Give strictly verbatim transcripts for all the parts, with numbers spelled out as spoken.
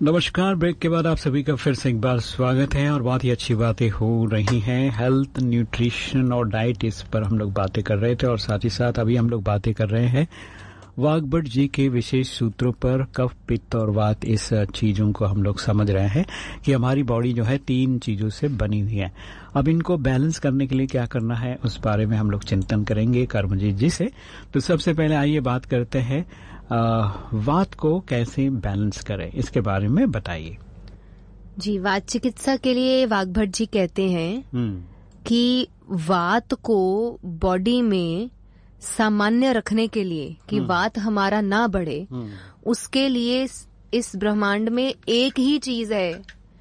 नमस्कार। ब्रेक के बाद आप सभी का फिर से एक बार स्वागत है और बहुत ही अच्छी बातें हो रही हैं। हेल्थ, न्यूट्रिशन और डाइट, इस पर हम लोग बातें कर रहे थे और साथ ही साथ अभी हम लोग बातें कर रहे हैं वाग्भट जी के विशेष सूत्रों पर। कफ, पित्त और वात, इस चीजों को हम लोग समझ रहे हैं कि हमारी बॉडी जो है तीन चीजों से बनी हुई है। अब इनको बैलेंस करने के लिए क्या करना है, उस बारे में हम लोग चिंतन करेंगे कर्मजीत जी से। तो सबसे पहले आइए बात करते हैं आ, वात को कैसे बैलेंस करें, इसके बारे में बताइए जी। वात चिकित्सा के लिए वाग्भट जी कहते हैं कि वात को बॉडी में सामान्य रखने के लिए, कि वात हमारा ना बढ़े, उसके लिए इस ब्रह्मांड में एक ही चीज है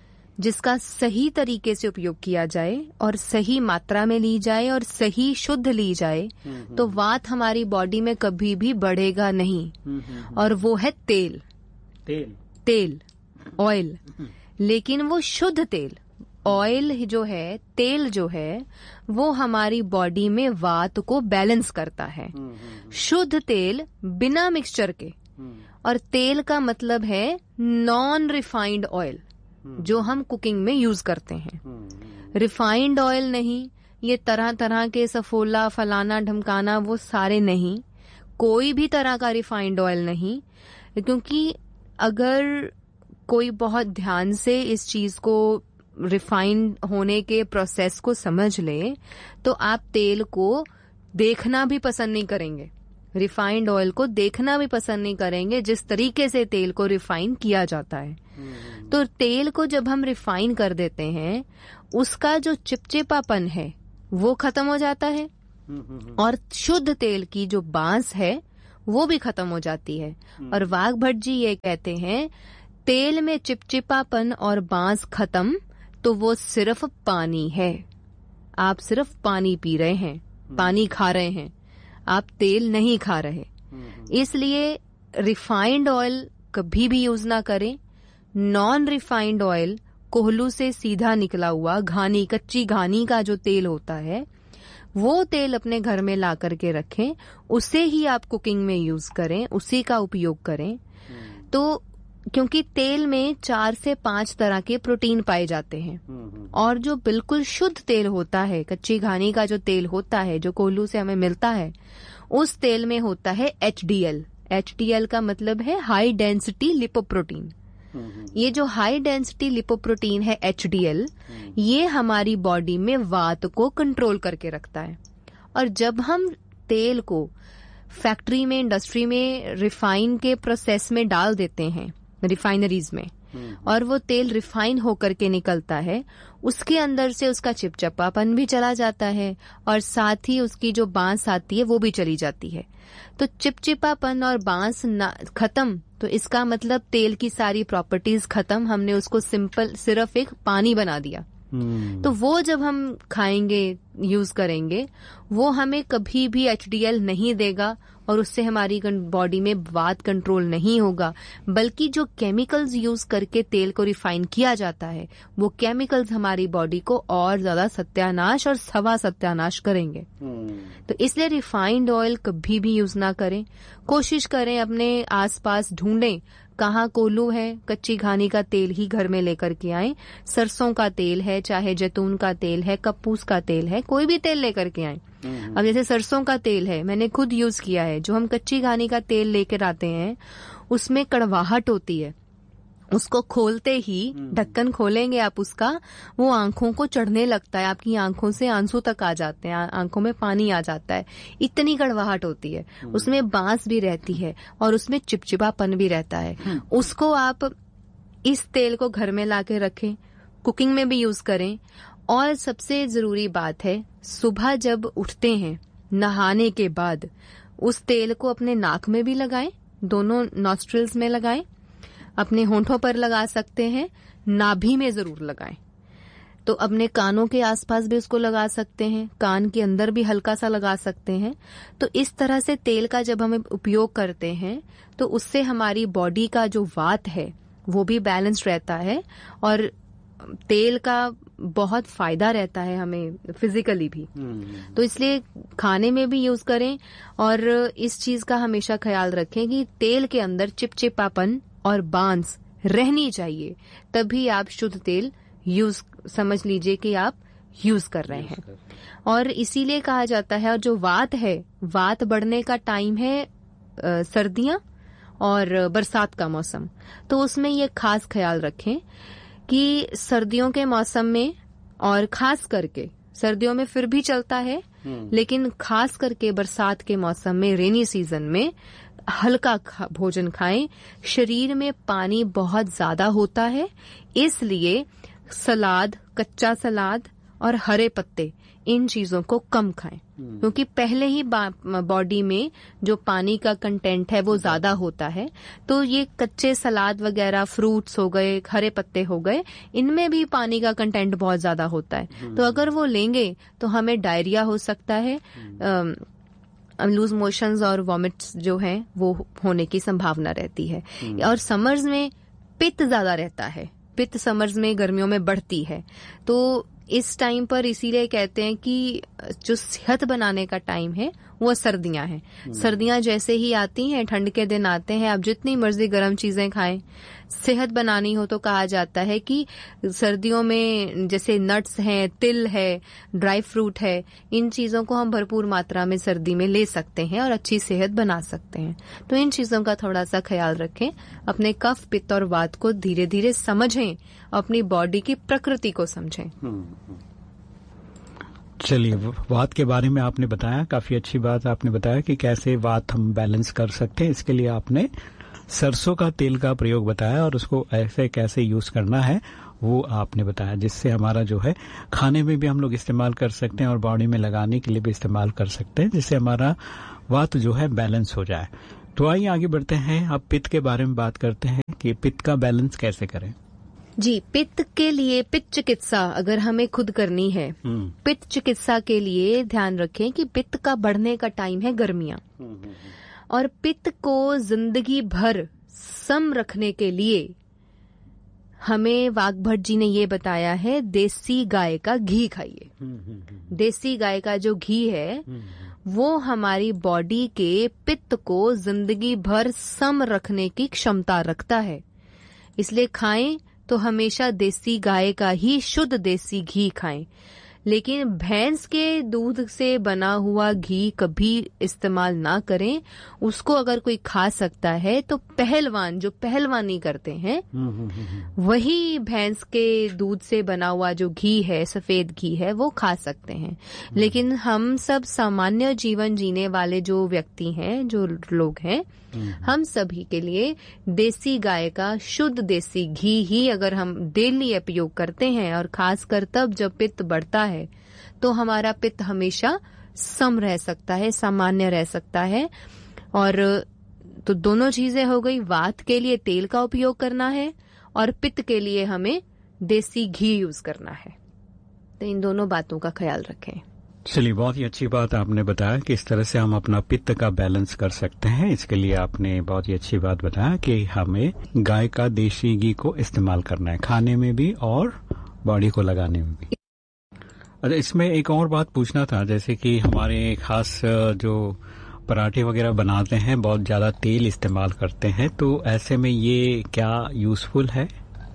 जिसका सही तरीके से उपयोग किया जाए और सही मात्रा में ली जाए और सही शुद्ध ली जाए तो वात हमारी बॉडी में कभी भी बढ़ेगा नहीं। और वो है तेल। तेल तेल ऑयल, लेकिन वो शुद्ध तेल। ऑयल जो है, तेल जो है, वो हमारी बॉडी में वात को बैलेंस करता है। शुद्ध तेल बिना मिक्सचर के, और तेल का मतलब है नॉन रिफाइंड ऑयल जो हम कुकिंग में यूज करते हैं। रिफाइंड ऑयल नहीं, ये तरह तरह के सफोला, फलाना, ढमकाना, वो सारे नहीं। कोई भी तरह का रिफाइंड ऑयल नहीं, क्योंकि अगर कोई बहुत ध्यान से इस चीज को, रिफाइंड होने के प्रोसेस को समझ ले तो आप तेल को देखना भी पसंद नहीं करेंगे। रिफाइंड ऑयल को देखना भी पसंद नहीं करेंगे जिस तरीके से तेल को रिफाइन किया जाता है। तो तेल को जब हम रिफाइन कर देते हैं, उसका जो चिपचिपापन है वो खत्म हो जाता है और शुद्ध तेल की जो बांस है वो भी खत्म हो जाती है। और वाग्भट जी ये कहते हैं, तेल में चिपचिपापन और बांस खत्म तो वो सिर्फ पानी है। आप सिर्फ पानी पी रहे हैं, पानी खा रहे हैं, आप तेल नहीं खा रहे। इसलिए रिफाइंड ऑयल कभी भी यूज ना करें। नॉन रिफाइंड ऑयल, कोहलू से सीधा निकला हुआ घानी, कच्ची घानी का जो तेल होता है, वो तेल अपने घर में ला करके रखें, उसे ही आप कुकिंग में यूज करें, उसी का उपयोग करें। तो क्योंकि तेल में चार से पांच तरह के प्रोटीन पाए जाते हैं और जो बिल्कुल शुद्ध तेल होता है, कच्ची घानी का जो तेल होता है जो कोल्हू से हमें मिलता है, उस तेल में होता है H D L. H D L का मतलब है हाई डेंसिटी लिपोप्रोटीन। ये जो हाई डेंसिटी लिपोप्रोटीन है एच डी एल, ये हमारी बॉडी में वात को कंट्रोल करके रखता है। और जब हम तेल को फैक्ट्री में, इंडस्ट्री में रिफाइन के प्रोसेस में डाल देते हैं, रिफाइनरीज में, और वो तेल रिफाइन होकर के निकलता है, उसके अंदर से उसका चिपचिपापन भी चला जाता है और साथ ही उसकी जो बांस आती है वो भी चली जाती है। तो चिपचिपापन और बांस खत्म, तो इसका मतलब तेल की सारी प्रॉपर्टीज खत्म, हमने उसको सिंपल सिर्फ एक पानी बना दिया। तो वो जब हम खाएंगे, यूज करेंगे, वो हमें कभी भी एच डी एल नहीं देगा और उससे हमारी बॉडी में वात कंट्रोल नहीं होगा, बल्कि जो केमिकल्स यूज करके तेल को रिफाइन किया जाता है, वो केमिकल्स हमारी बॉडी को और ज्यादा सत्यानाश और सवा सत्यानाश करेंगे। तो इसलिए रिफाइंड ऑयल कभी भी यूज ना करें। कोशिश करें अपने आसपास ढूंढें कहाँ कोल्हू है, कच्ची घानी का तेल ही घर में लेकर के आएं। सरसों का तेल है, चाहे जैतून का तेल है, कपूस का तेल है, कोई भी तेल लेकर के आएं। अब जैसे सरसों का तेल है, मैंने खुद यूज किया है। जो हम कच्ची घानी का तेल लेकर आते हैं उसमें कड़वाहट होती है। उसको खोलते ही, ढक्कन खोलेंगे आप उसका, वो आंखों को चढ़ने लगता है, आपकी आंखों से आंसू तक आ जाते हैं, आंखों में पानी आ जाता है, इतनी कड़वाहट होती है। उसमें बांस भी रहती है और उसमें चिपचिपापन भी रहता है। उसको आप इस तेल को घर में लाके रखें, कुकिंग में भी यूज करें। और सबसे जरूरी बात है, सुबह जब उठते हैं नहाने के बाद उस तेल को अपने नाक में भी लगाएं, दोनों नॉस्ट्रिल्स में लगाएं, अपने होंठों पर लगा सकते हैं, नाभि में जरूर लगाएं। तो अपने कानों के आसपास भी उसको लगा सकते हैं, कान के अंदर भी हल्का सा लगा सकते हैं। तो इस तरह से तेल का जब हम उपयोग करते हैं तो उससे हमारी बॉडी का जो वात है वो भी बैलेंस रहता है और तेल का बहुत फायदा रहता है हमें फिजिकली भी। तो इसलिए खाने में भी यूज करें और इस चीज का हमेशा ख्याल रखें कि तेल के अंदर चिपचिपापन और बांस रहनी चाहिए, तभी आप शुद्ध तेल यूज समझ लीजिए कि आप यूज कर रहे हैं। और इसीलिए कहा जाता है, और जो वात है, वात बढ़ने का टाइम है आ, सर्दियां और बरसात का मौसम। तो उसमें ये खास ख्याल रखें कि सर्दियों के मौसम में, और खास करके सर्दियों में फिर भी चलता है, लेकिन खास करके बरसात के मौसम में, रेनी सीजन में हल्का खा, भोजन खाएं। शरीर में पानी बहुत ज्यादा होता है, इसलिए सलाद, कच्चा सलाद और हरे पत्ते, इन चीजों को कम खाएं, क्योंकि पहले ही बॉडी में जो पानी का कंटेंट है वो ज्यादा होता है। तो ये कच्चे सलाद वगैरह, फ्रूट्स हो गए, हरे पत्ते हो गए, इनमें भी पानी का कंटेंट बहुत ज्यादा होता है। तो अगर वो लेंगे तो हमें डायरिया हो सकता है, लूज मोशंस और वॉमिट्स जो हैं वो होने की संभावना रहती है। और समर्स में पित्त ज्यादा रहता है, पित्त समर्स में, गर्मियों में बढ़ती है। तो इस टाइम पर इसीलिए कहते हैं कि जो सेहत बनाने का टाइम है वो सर्दियां हैं। सर्दियां जैसे ही आती हैं, ठंड के दिन आते हैं, आप जितनी मर्जी गर्म चीजें खाएं। सेहत बनानी हो तो कहा जाता है कि सर्दियों में जैसे नट्स हैं, तिल है, ड्राई फ्रूट है, इन चीजों को हम भरपूर मात्रा में सर्दी में ले सकते हैं और अच्छी सेहत बना सकते हैं। तो इन चीजों का थोड़ा सा ख्याल रखें, अपने कफ, पित्त और वात को धीरे धीरे समझें, अपनी बॉडी की प्रकृति को समझें। चलिए, वात के बारे में आपने बताया, काफी अच्छी बात आपने बताया कि कैसे वात हम बैलेंस कर सकते हैं। इसके लिए आपने सरसों का तेल का प्रयोग बताया और उसको ऐसे कैसे यूज करना है वो आपने बताया, जिससे हमारा जो है खाने में भी हम लोग इस्तेमाल कर सकते हैं और बॉडी में लगाने के लिए भी इस्तेमाल कर सकते हैं, जिससे हमारा वात जो है बैलेंस हो जाए। तो आइए आगे बढ़ते हैं, अब पित्त के बारे में बात करते हैं कि पित्त का बैलेंस कैसे करें। जी, पित्त के लिए पित्त चिकित्सा अगर हमें खुद करनी है, पित्त चिकित्सा के लिए ध्यान रखें कि पित्त का बढ़ने का टाइम है गर्मियां, और पित्त को जिंदगी भर सम रखने के लिए हमें वाग्भट जी ने ये बताया है, देसी गाय का घी खाइए। देसी गाय का जो घी है वो हमारी बॉडी के पित्त को जिंदगी भर सम रखने की क्षमता रखता है, इसलिए खाएं तो हमेशा देसी गाय का ही शुद्ध देसी घी खाएं। लेकिन भैंस के दूध से बना हुआ घी कभी इस्तेमाल ना करें। उसको अगर कोई खा सकता है तो पहलवान, जो पहलवानी करते हैं, वही भैंस के दूध से बना हुआ जो घी है, सफेद घी है, वो खा सकते हैं। लेकिन हम सब सामान्य जीवन जीने वाले जो व्यक्ति हैं, जो लोग हैं, हम सभी के लिए देसी गाय का शुद्ध देसी घी ही अगर हम डेली उपयोग करते हैं, और खासकर तब जब पित्त बढ़ता है, तो हमारा पित्त हमेशा सम रह सकता है, सामान्य रह सकता है। और तो दोनों चीजें हो गई, वात के लिए तेल का उपयोग करना है और पित्त के लिए हमें देसी घी यूज करना है। तो इन दोनों बातों का ख्याल रखें। चलिए, बहुत ही अच्छी बात आपने बताया कि इस तरह से हम अपना पित्त का बैलेंस कर सकते हैं। इसके लिए आपने बहुत ही अच्छी बात बताया कि हमें गाय का देसी घी को इस्तेमाल करना है, खाने में भी और बॉडी को लगाने में भी। अच्छा, इसमें एक और बात पूछना था, जैसे कि हमारे खास जो पराठे वगैरह बनाते हैं बहुत ज्यादा तेल इस्तेमाल करते हैं, तो ऐसे में ये क्या यूजफुल है?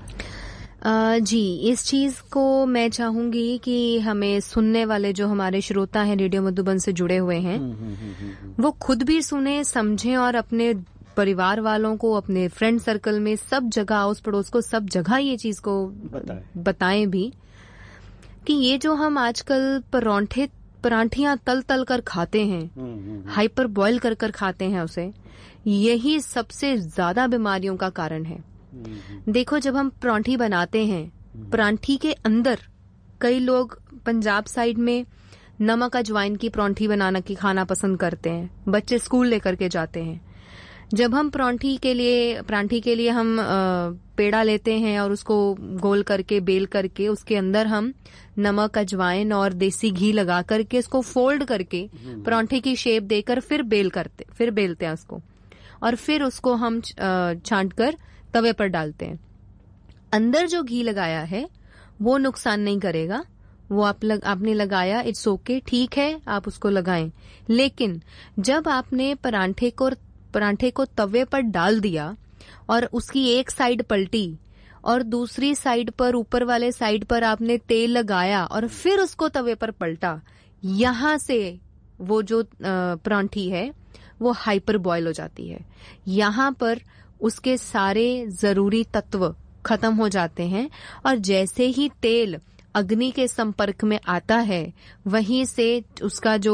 Uh, जी, इस चीज को मैं चाहूंगी कि हमें सुनने वाले जो हमारे श्रोता हैं, रेडियो मधुबन से जुड़े हुए हैं, वो खुद भी सुने, समझें और अपने परिवार वालों को, अपने फ्रेंड सर्कल में, सब जगह, आस पड़ोस को, सब जगह ये चीज को बताएं, बताएं भी कि ये जो हम आजकल परांठे परांठियां तल तल कर खाते हैं, हाइपर बॉयल कर कर खाते हैं उसे, यही सबसे ज्यादा बीमारियों का कारण है। देखो, जब हम परांठी बनाते हैं, परांठी के अंदर कई लोग पंजाब साइड में नमक अजवाइन की परांठी बनाना की खाना पसंद करते हैं, बच्चे स्कूल लेकर के जाते हैं। जब हम परांठी के लिए परांठी के लिए हम पेड़ा लेते हैं और उसको गोल करके बेल करके उसके अंदर हम नमक अजवाइन और देसी घी लगा करके उसको फोल्ड करके परांठे की शेप देकर फिर बेल करते फिर बेलते हैं उसको, और फिर उसको हम छांट कर तवे पर डालते हैं। अंदर जो घी लगाया है वो नुकसान नहीं करेगा, वो आप लग, आपने लगाया, इट्स ओके, ठीक है, आप उसको लगाएं। लेकिन जब आपने परांठे को परांठे को तवे पर डाल दिया और उसकी एक साइड पलटी और दूसरी साइड पर, ऊपर वाले साइड पर आपने तेल लगाया और फिर उसको तवे पर पलटा, यहां से वो जो परांठी है वो हाइपर बॉयल हो जाती है। यहां पर उसके सारे जरूरी तत्व खत्म हो जाते हैं और जैसे ही तेल अग्नि के संपर्क में आता है वहीं से उसका जो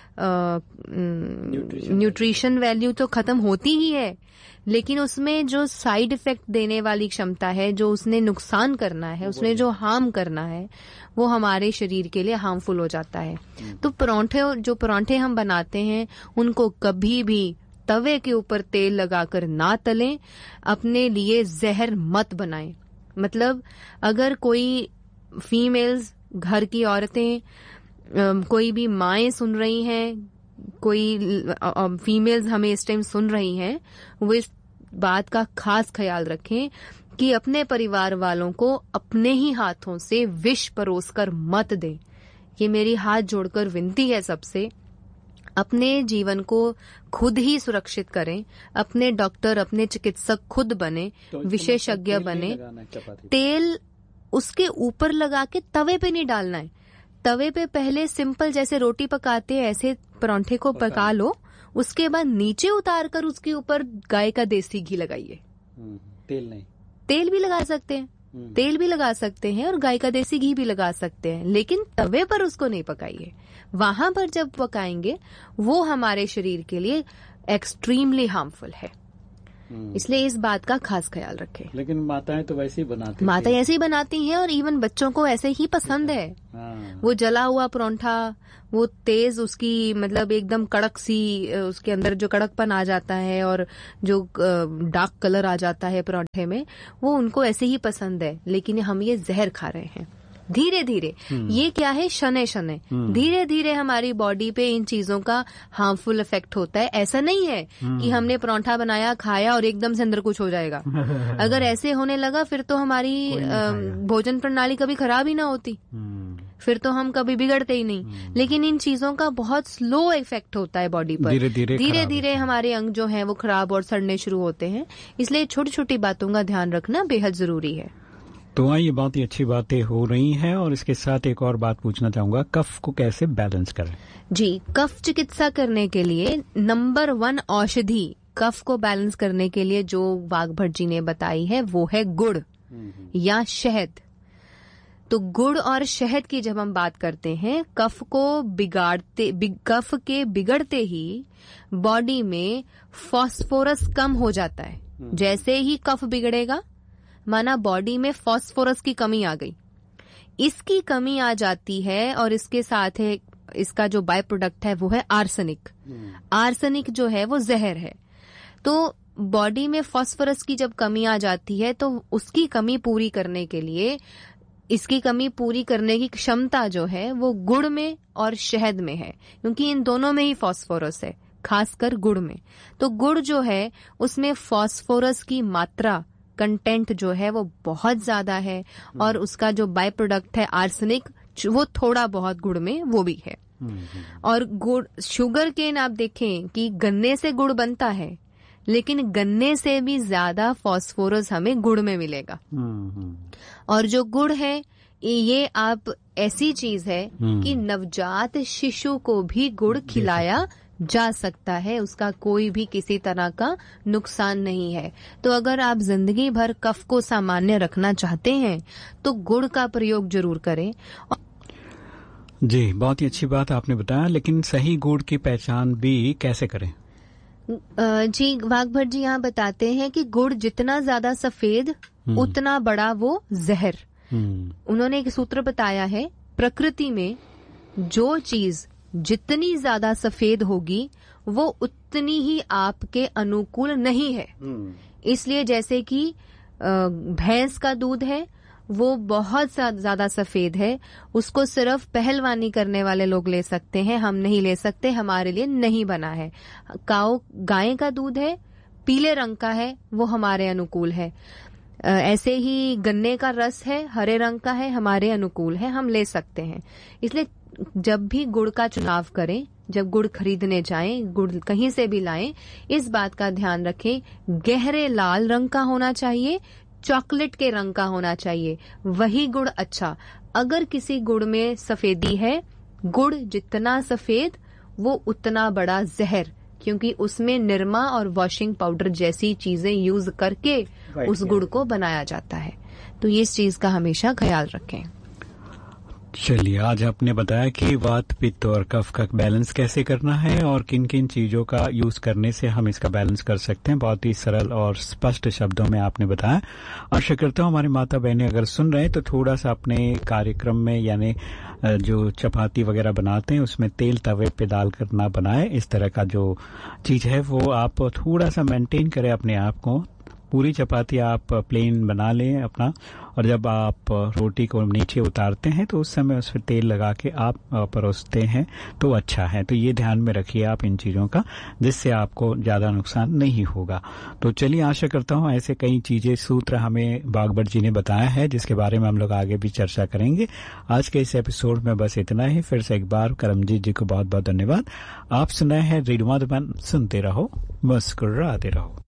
न्यूट्रिशन वैल्यू तो खत्म होती ही है, लेकिन उसमें जो साइड इफेक्ट देने वाली क्षमता है, जो उसने नुकसान करना है, उसने जो हार्म करना है, वो हमारे शरीर के लिए हार्मफुल हो जाता है। तो परांठे, जो परांठे हम बनाते हैं उनको कभी भी तवे के ऊपर तेल लगाकर ना तलें, अपने लिए जहर मत बनाएं। मतलब अगर कोई फीमेल्स, घर की औरतें, कोई भी माएं सुन रही हैं, कोई फीमेल्स हमें इस टाइम सुन रही हैं, वो इस बात का खास ख्याल रखें कि अपने परिवार वालों को अपने ही हाथों से विष परोसकर मत दें। ये मेरी हाथ जोड़कर विनती है सबसे, अपने जीवन को खुद ही सुरक्षित करें, अपने डॉक्टर, अपने चिकित्सक खुद बने, तो विशेषज्ञ बने। तेल उसके ऊपर लगा के तवे पे नहीं डालना है। तवे पे पहले सिंपल जैसे रोटी पकाते हैं ऐसे परांठे को पका, पका लो, उसके बाद नीचे उतार कर उसके ऊपर गाय का देसी घी लगाइए। तेल नहीं, तेल भी लगा सकते हैं, तेल भी लगा सकते हैं और गाय का देसी घी भी लगा सकते हैं, लेकिन तवे पर उसको नहीं पकाइए। वहां पर जब पकाएंगे वो हमारे शरीर के लिए एक्सट्रीमली हार्मफुल है, इसलिए इस बात का खास ख्याल रखें। लेकिन माताएं तो वैसे ही बनाती माताएं ऐसे ही बनाती हैं और इवन बच्चों को ऐसे ही पसंद है। हाँ। वो जला हुआ परांठा, वो तेज उसकी मतलब एकदम कड़क सी, उसके अंदर जो कड़कपन आ जाता है और जो डार्क कलर आ जाता है परांठे में, वो उनको ऐसे ही पसंद है। लेकिन हम ये जहर खा रहे हैं धीरे धीरे। ये क्या है, शनै शनै धीरे धीरे हमारी बॉडी पे इन चीजों का हार्मफुल इफेक्ट होता है। ऐसा नहीं है कि हमने परांठा बनाया, खाया और एकदम से अंदर कुछ हो जाएगा। अगर ऐसे होने लगा फिर तो हमारी भोजन प्रणाली कभी खराब ही ना होती, फिर तो हम कभी बिगड़ते ही नहीं। लेकिन इन चीजों का बहुत स्लो इफेक्ट होता है बॉडी पर, धीरे धीरे धीरे धीरे हमारे अंग जो हैं वो खराब और सड़ने शुरू होते हैं। इसलिए छोटी छोटी बातों का ध्यान रखना बेहद जरूरी है। तो ये बहुत ही अच्छी बातें हो रही हैं और इसके साथ एक और बात पूछना चाहूंगा, कफ को कैसे बैलेंस करें? जी, कफ चिकित्सा करने के लिए नंबर वन औषधि कफ को बैलेंस करने के लिए जो वाघभट जी ने बताई है वो है गुड़ या शहद। तो गुड़ और शहद की जब हम बात करते हैं, कफ को बिगाड़ते बिग, कफ के बिगड़ते ही बॉडी में फास्फोरस कम हो जाता है। जैसे ही कफ बिगड़ेगा, माना बॉडी में फास्फोरस की कमी आ गई, इसकी कमी आ जाती है और इसके साथ है इसका जो बाय प्रोडक्ट है वो है आर्सेनिक। आर्सेनिक जो है वो जहर है। तो बॉडी में फास्फोरस की जब कमी आ जाती है तो उसकी कमी पूरी करने के लिए, इसकी कमी पूरी करने की क्षमता जो है वो गुड़ में और शहद में है, क्योंकि इन दोनों में ही फास्फोरस है, खासकर गुड़ में। तो गुड़ जो है उसमें फास्फोरस की मात्रा, कंटेंट जो है वो बहुत ज्यादा है और उसका जो बाय प्रोडक्ट है आर्सेनिक, वो थोड़ा बहुत गुड़ में वो भी है। और गुड़, शुगर केन आप देखें कि गन्ने से गुड़ बनता है, लेकिन गन्ने से भी ज्यादा फास्फोरस हमें गुड़ में मिलेगा। और जो गुड़ है ये आप ऐसी चीज है कि नवजात शिशु को भी गुड़ खिलाया जा सकता है, उसका कोई भी किसी तरह का नुकसान नहीं है। तो अगर आप जिंदगी भर कफ को सामान्य रखना चाहते हैं तो गुड़ का प्रयोग जरूर करें। जी, बहुत ही अच्छी बात आपने बताया, लेकिन सही गुड़ की पहचान भी कैसे करें? जी, वाघभट जी यहाँ बताते हैं कि गुड़ जितना ज्यादा सफेद उतना बड़ा वो जहर। उन्होंने एक सूत्र बताया है, प्रकृति में जो चीज जितनी ज्यादा सफेद होगी वो उतनी ही आपके अनुकूल नहीं है। इसलिए जैसे कि भैंस का दूध है वो बहुत ज्यादा सफेद है, उसको सिर्फ पहलवानी करने वाले लोग ले सकते हैं, हम नहीं ले सकते, हमारे लिए नहीं बना है। काऊ गाय का दूध है, पीले रंग का है, वो हमारे अनुकूल है। ऐसे ही गन्ने का रस है, हरे रंग का है, हमारे अनुकूल है, हम ले सकते हैं। इसलिए जब भी गुड़ का चुनाव करें जब गुड़ खरीदने जाएं, गुड़ कहीं से भी लाएं, इस बात का ध्यान रखें, गहरे लाल रंग का होना चाहिए, चॉकलेट के रंग का होना चाहिए, वही गुड़ अच्छा। अगर किसी गुड़ में सफेदी है, गुड़ जितना सफेद वो उतना बड़ा जहर, क्योंकि उसमें निरमा और वॉशिंग पाउडर जैसी चीजें यूज करके उस गुड़ को बनाया जाता है। तो ये इस चीज का हमेशा ख्याल रखें। चलिए, आज आपने बताया कि वात, पित्त और कफ का बैलेंस कैसे करना है और किन किन चीजों का यूज करने से हम इसका बैलेंस कर सकते हैं। बहुत ही सरल और स्पष्ट शब्दों में आपने बताया। आशा करता हूँ हमारी माता बहनें अगर सुन रहे हैं तो थोड़ा सा अपने कार्यक्रम में, यानी जो चपाती वगैरह बनाते हैं उसमें तेल तवे पे डालकर ना बनाए। इस तरह का जो चीज है वो आप थोड़ा सा मेंटेन करें अपने आप को। पूरी चपाती आप प्लेन बना लें अपना, और जब आप रोटी को नीचे उतारते हैं तो उस समय उस पर तेल लगा के आप परोसते हैं तो अच्छा है। तो ये ध्यान में रखिए आप इन चीजों का, जिससे आपको ज्यादा नुकसान नहीं होगा। तो चलिए, आशा करता हूँ ऐसे कई चीजें, सूत्र हमें बागभट्ट जी ने बताया है जिसके बारे में हम लोग आगे भी चर्चा करेंगे। आज के इस एपिसोड में बस इतना ही। फिर से एक बार करमजीत जी को बहुत बहुत धन्यवाद। आप सुनाए हैं रेडियो मधुबन, सुनते रहो, मुस्कुराते रहो।